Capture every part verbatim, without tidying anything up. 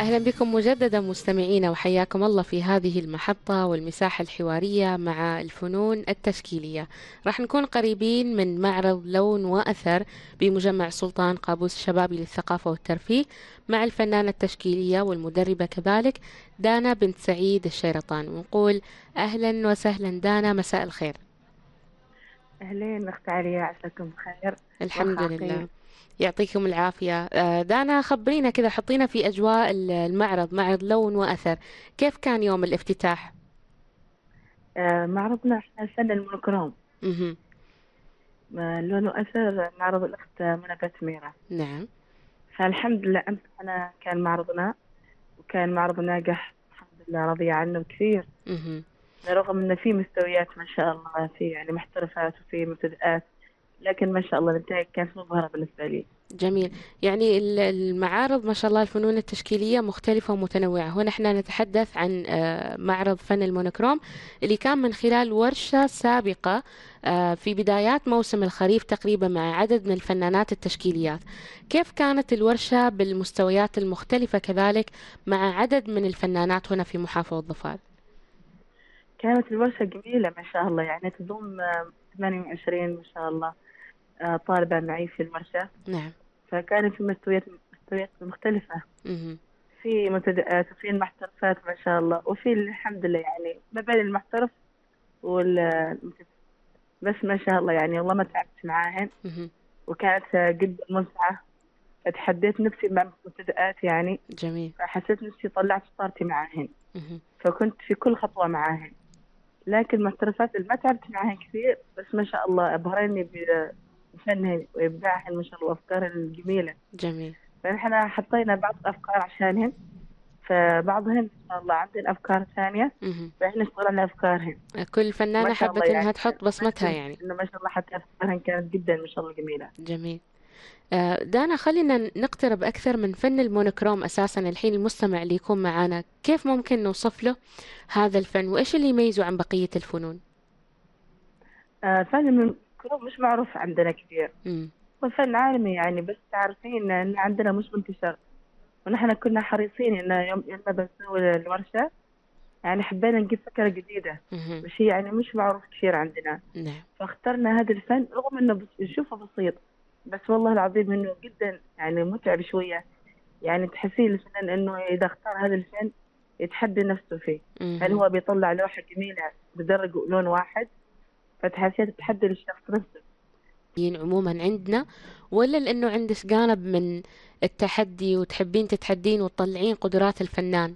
أهلا بكم مجددا مستمعينا، وحياكم الله في هذه المحطة والمساحة الحوارية مع الفنون التشكيلية. راح نكون قريبين من معرض لون وأثر بمجمع سلطان قابوس الشبابي للثقافة والترفيه مع الفنانة التشكيلية والمدربة كذلك دانا بنت سعيد الشيرطان، ونقول أهلا وسهلا دانا، مساء الخير. أهلين أخت عليا، عساكم بخير. الحمد وخا عقيل. لله. يعطيكم العافية. آه، دانا خبرينا كذا، حطينا في أجواء المعرض، معرض لون وأثر. كيف كان يوم الافتتاح؟ آه معرضنا إحنا الفن المونوكروم. مهم. آه لون وأثر معرض الأخت منى سميرة. نعم. فالحمد لله أمس أنا كان معرضنا، وكان معرض ناجح الحمد لله، راضية عنه كثير. مهم. رغم إنه في مستويات ما شاء الله، في يعني محترفات وفي مبتدئات، لكن ما شاء الله النتائج كانت مبهرة بالنسبة لي. جميل. يعني ال- المعارض ما شاء الله الفنون التشكيلية مختلفة ومتنوعة. هنا احنا نتحدث عن آه، معرض فن المونوكروم اللي كان من خلال ورشة سابقة آه، في بدايات موسم الخريف تقريبا مع عدد من الفنانات التشكيليات. كيف كانت الورشة بالمستويات المختلفة كذلك مع عدد من الفنانات هنا في محافظة ظفار؟ كانت الورشة جميلة ما شاء الله، يعني تضم آه، ثمانية وعشرين ما شاء الله آه، طالبة معي في الورشة. نعم. فكان في مستويات مستويات مختلفة، مهم. في مبتدئات وفي المحترفات ما شاء الله، وفي الحمد لله يعني ما بين المحترف والمبتدئ. بس ما شاء الله يعني والله ما تعبت معاهن، مهم. وكانت جدا ممتعة. اتحديت نفسي مع المبتدئات يعني، جميل. فحسيت نفسي طلعت طارتي معاهن، مهم. فكنت في كل خطوة معاهن. لكن المحترفات اللي ما تعبت معاهن كثير، بس ما شاء الله أبهرني بفنهن وإبداعهن ما شاء الله، الأفكار الجميلة. جميل. فنحن حطينا بعض الأفكار عشانهن، فبعضهن ما شاء الله عندهم أفكار ثانية، مهم. فإحنا اشتغلنا أفكارهن. كل ما فنانة شاء الله حبت إنها يعني تحط بصمتها بس يعني. إنه ما شاء الله حتى أفكارهن كانت جدا ما شاء الله جميلة. جميل. آه، دانا، خلينا نقترب أكثر من فن المونوكروم. أساسا الحين المستمع اللي يكون معنا كيف ممكن نوصف له هذا الفن، وإيش اللي يميزه عن بقية الفنون؟ آه فن من كلهم مش معروف عندنا كثير، مم. هو فن عالمي يعني، بس تعرفين إن عندنا مش منتشر. ونحن كنا حريصين إن يوم لما بنسوي الورشة يعني حبينا نجيب فكرة جديدة، مهم. مش هي يعني مش معروف كثير عندنا. نعم. فاخترنا هذا الفن رغم إنه بس- نشوفه بسيط، بس والله العظيم إنه جدا يعني متعب شوية. يعني تحسين الفنان انه اذا اختار هذا الفن يتحدى نفسه فيه. هل مهم. هو بيطلع لوحة جميلة بدرج لون واحد، فتحسيه تتحدى للشخص نفسه. ين عموما عندنا، ولا لأنه عندك جانب من التحدي وتحبين تتحدين وتطلعين قدرات الفنان؟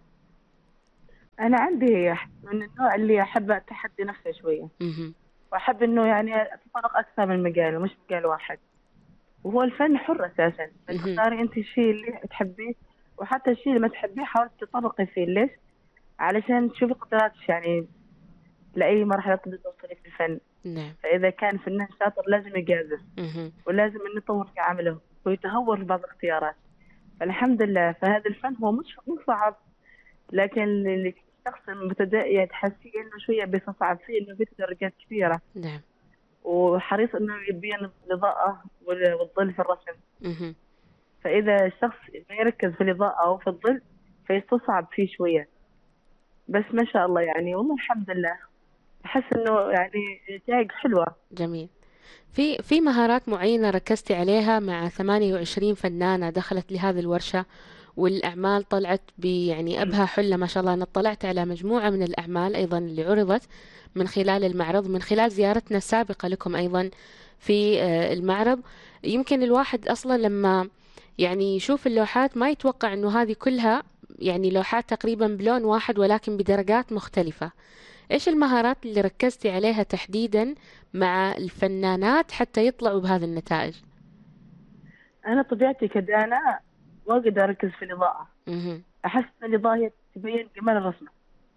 انا عندي من النوع اللي احب اتحدى نفسه شوية، مهم. واحب انه يعني اتطرق اكثر من مجال ومش مجال واحد. وهو الفن حر اساسا، مهم. فتختاري انت الشيء اللي تحبيه، وحتى الشيء اللي ما تحبيه حاولي تتطرقي فيه. ليش؟ علشان تشوفي قدراتك يعني لأي مرحلة تقدر توصلي في الفن. نعم. فإذا كان فنان شاطر لازم يجازف، مهم. ولازم إنه يطور في عمله ويتهور في بعض الاختيارات. فالحمد لله، فهذا الفن هو مش مو صعب، لكن اللي الشخص المبتدئ تحسيه إنه شوية بيصعب فيه، إنه في درجات كبيرة، نعم. وحريص إنه يبين الإضاءة وال- والظل في الرسم. مهم. فإذا الشخص ما يركز في الإضاءة أو في الظل فيستصعب فيه شوية. بس ما شاء الله يعني والله الحمد لله، أحس إنه يعني نتائج حلوة. جميل. في في مهارات معينة ركزتي عليها مع ثمانية وعشرين فنانة دخلت لهذه الورشة، والأعمال طلعت ب يعني أبهى حلة ما شاء الله. أنا اطلعت على مجموعة من الأعمال أيضا اللي عرضت من خلال المعرض، من خلال زيارتنا السابقة لكم أيضا في آه، المعرض. يمكن الواحد أصلا لما يعني يشوف اللوحات ما يتوقع أنه هذه كلها يعني لوحات تقريبا بلون واحد ولكن بدرجات مختلفة. إيش المهارات اللي ركزتي عليها تحديدا مع الفنانات حتى يطلعوا بهذه النتائج؟ أنا طبيعتي كدانا واجد أركز في الإضاءة. مهم. أحس إن الإضاءة هي تبين جمال الرسمة.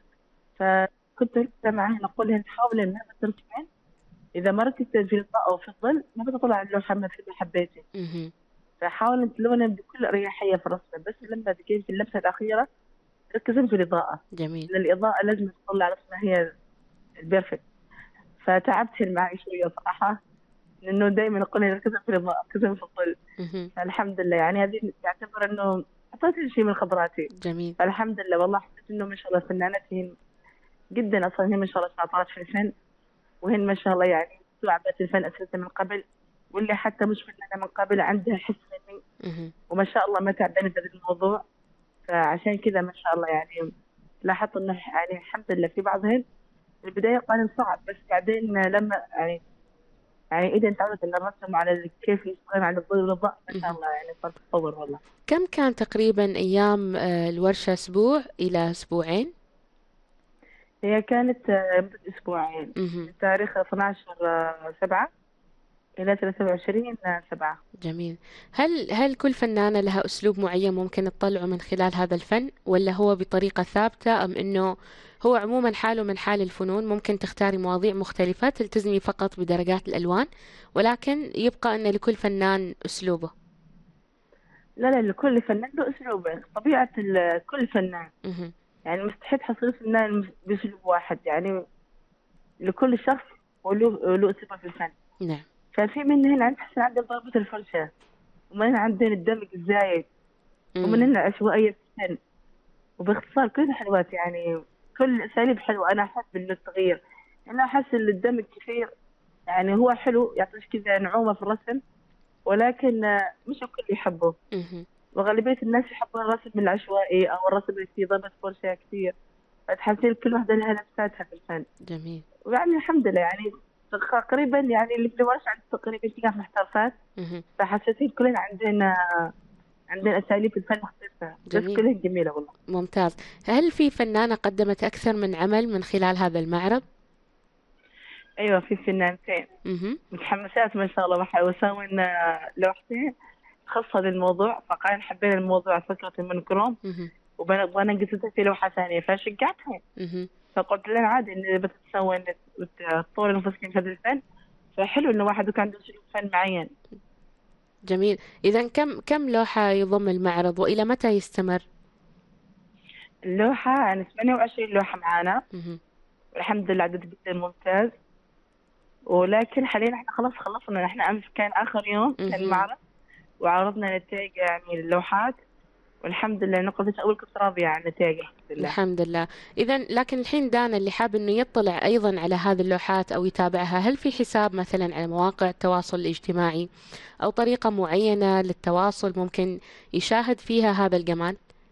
فكنت لسه معاهن أقول لهن حاولي إن ما ترسمين، إذا ما ركزت في الإضاءة أو في الظل ما بتطلع اللوحة مثل ما حبيتي. مهم. فحاولي تلونين بكل أريحية في الرسمة، بس لما تجي في اللمسة الأخيرة ركزين في الإضاءة، جميل. لأن الإضاءة لازم تطلع رسمة هي البيرفكت. فتعبتهن معي شوية صراحة، لأنه دائما أقول لهن ركزين في الإضاءة، ركزين في الظل. مهم. فالحمد لله يعني هذه تعتبر إنه حطيت كل شيء من خبراتي. جميل. فالحمد لله والله حسيت إنه ما شاء الله فنانات هن جدا، أصلا هن ما شاء الله شاطرات في الفن، وهن ما شاء الله يعني استوعبت الفن أساسا من قبل، واللي حتى مش فنانة من قبل عندها حس فني، مهم. وما شاء الله ما تعبانة في الموضوع. فعشان كذا ما شاء الله يعني لاحظت إنه يعني الحمد لله في بعضهن البداية كان صعب، بس بعدين لما يعني يعني إذا تعودت على الرسم وعلى كيف يشتغل على الضوء والإضاءة ما شاء مهم. الله يعني صار تطور والله. كم كان تقريبا أيام آه، الورشة؟ أسبوع إلى أسبوعين؟ هي كانت آه، مدة أسبوعين، مهم. من تاريخ اثناشر سبعة إلى ثلاثة وعشرين سبعة. جميل. هل هل كل فنانة لها أسلوب معين ممكن تطلعه من خلال هذا الفن، ولا هو بطريقة ثابتة، أم إنه هو عموما حاله من حال الفنون، ممكن تختاري مواضيع مختلفة تلتزمي فقط بدرجات الألوان، ولكن يبقى أن لكل فنان أسلوبه؟ لا لا، لكل فنان له أسلوبه، طبيعة ال- كل فنان، مهم. يعني مستحيل تحصل فنان بأسلوب واحد، يعني لكل شخص وله له أسلوبه في الفن. نعم. ففي منهن عند حسن عندنا ضربة الفرشة، ومن عندنا الدمج الزايد، ومن مم. هنا العشوائية في الفن، وباختصار كلها حلوات يعني. كل الأساليب حلوة، أنا أحب إنه التغيير، أنا أحس إن الدمج كثير يعني هو حلو، يعطيك كذا نعومة في الرسم، ولكن آه، مش الكل يحبه، مهم. وغالبية الناس يحبون الرسم العشوائي أو الرسم اللي فيه ضربة فرشة كثير، فتحسين كل واحدة لها لمساتها في الفن. جميل. ويعني الحمد لله يعني تقريبا يعني اللي في الورش عند تقريبا فيها محترفات، مهم. فحسيت كلنا عندنا عندنا أساليب في الفن مختلفة، بس جميل. كلها جميلة والله. ممتاز. هل في فنانة قدمت أكثر من عمل من خلال هذا المعرض؟ أيوة في فنانتين مهم. متحمسات ما شاء الله، وح- وسوينا لوحتين خاصة للموضوع، فقال حبينا الموضوع فكرة المونوكروم، مهم. وبنبغى نقصدها في لوحة ثانية، فشجعتهم. مهم. فقلت لها عادي إن بتتسوى تطور نفسك في هذا الفن، فحلو إنه واحد يكون عنده أسلوب فن معين. جميل. إذا كم كم لوحة يضم المعرض، وإلى متى يستمر؟ اللوحة يعني ثمانية وعشرين لوحة معانا، مهم. والحمد لله عدد جدا ممتاز. ولكن حاليا احنا خلاص خلصنا، احنا أمس كان آخر يوم كان مهم. المعرض، وعرضنا نتائج يعني اللوحات، والحمد لله نقطة أول كنت راضية عن النتائج الحمد لله. الحمد لله. إذا لكن الحين دانا اللي حاب إنه يطلع أيضا على هذه اللوحات أو يتابعها، هل في حساب مثلا على مواقع التواصل الاجتماعي، أو طريقة معينة للتواصل ممكن يشاهد فيها هذا الجمال؟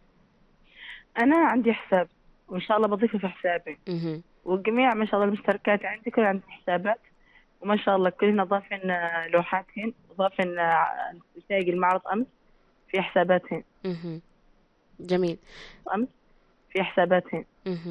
أنا عندي حساب، وإن شاء الله بضيفه في حسابي، مهم. والجميع ما شاء الله المشتركات عندي كل عندي حسابات، وما شاء الله كلنا ضافين آه، لوحاتهن، وضافين آه، نتائج المعرض أمس في حساباتهن. مهم. جميل. أمس في حساباتهن. مهم.